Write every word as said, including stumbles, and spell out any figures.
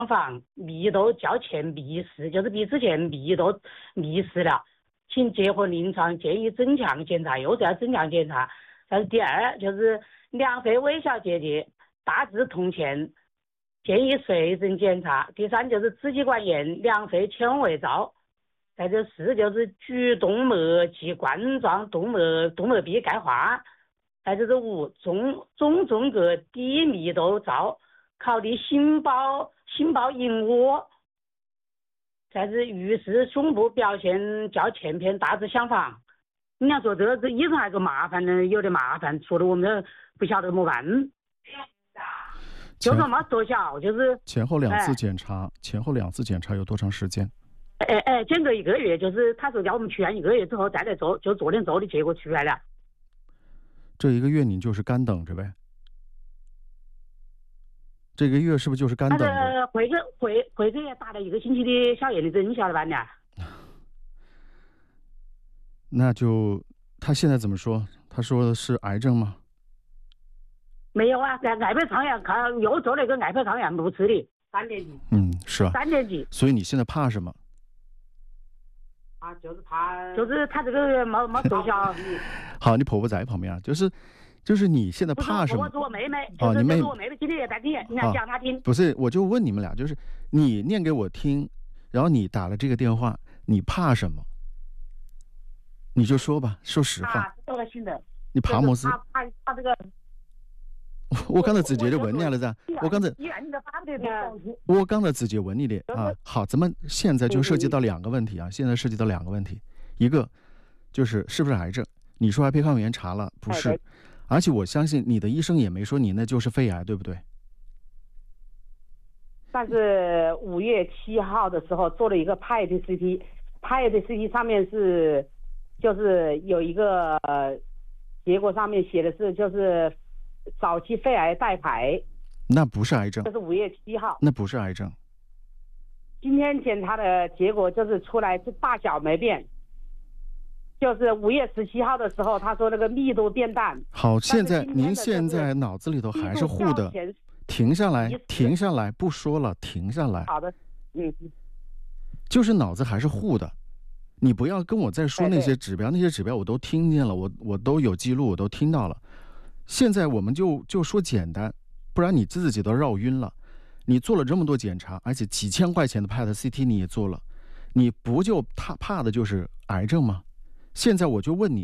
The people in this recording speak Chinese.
房密都交钱密室，就是比之前密都密室了。请结合临床建议增强检查，又是要增强检查。但是第二就是两肺微小结节，大致痛前，建议随诊检查。第三就是支气管炎，两肺纤维灶。再这四就是局动脉及冠状动脉动脉壁钙化。再就是五中中纵隔低密度灶，考虑心包心包隐窝。再是预示胸部表现较前偏，大致相仿。你要说这个医生还是麻烦的，有点麻烦，说的我们不晓得怎么办。就说嘛缩小，就是前后两次检查，哎、前后两次检查有多长时间？ 哎哎，间隔一个月，就是他说叫我们去完一个月之后再来做，就昨天做的结果出来了。 这一个月你就是干等着呗？这个月是不是就是干等着？ 他回个回回个也打了一个星期的小叶的针，你晓得吧？你那就他现在怎么说？他说的是癌症吗？ 没有啊，在癌胚肠炎看又做了一个癌胚肠炎不吃的，三年级。 嗯，是啊， 三年级。 所以你现在怕什么？ 啊，就是怕，就是他这个没没奏效。 好，你婆婆在旁边啊，就是。就是你现在怕什么？ 我是我妹妹， 哦，你妹， 我妹妹今天也在听，你要讲她听。 不是，我就问你们俩，就是你念给我听，然后你打了这个电话，你怕什么？你就说吧，说实话。 啊，是恶心的。 你帕莫斯。 怕怕怕这个。 我刚才直接就问你了噻，我刚才。我刚才直接问你的啊，好，咱们现在就涉及到两个问题啊，现在涉及到两个问题，一个就是是不是癌症？你说癌胚抗原查了，不是。而且我相信你的医生也没说你那就是肺癌，对不对？ 但是五月七号的时候做了一个 P E T C T，P E T C T 上面是就是有一个、呃、结果上面写的是就是早期肺癌带排， 那不是癌症， 这是五月七号， 那不是癌症。 今天检查的结果就是出来是大小没变。就是五月十七号的时候，他说那个密度变淡。 好，现在您现在脑子里头还是糊的，停下来，停下来，不说了，停下来。 好的，嗯， 就是脑子还是糊的，你不要跟我再说那些指标，那些指标我都听见了，我我都有记录，我都听到了。现在我们就就说简单，不然你自己都绕晕了。你做了这么多检查，而且几千块钱的 P E T C T 你也做了，你不就怕怕的就是癌症吗？现在我就问你，